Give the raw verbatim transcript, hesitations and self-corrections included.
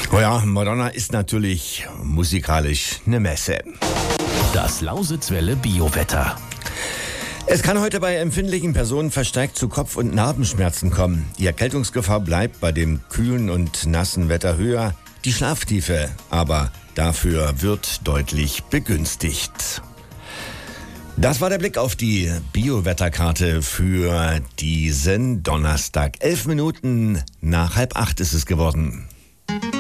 Oh ja, Madonna ist natürlich musikalisch eine Messe. Das Lausitzwelle Biowetter. Es kann heute bei empfindlichen Personen verstärkt zu Kopf- und Narbenschmerzen kommen. Die Erkältungsgefahr bleibt bei dem kühlen und nassen Wetter höher. Die Schlaftiefe aber dafür wird deutlich begünstigt. Das war der Blick auf die Biowetterkarte für diesen Donnerstag. Elf Minuten nach halb acht ist es geworden.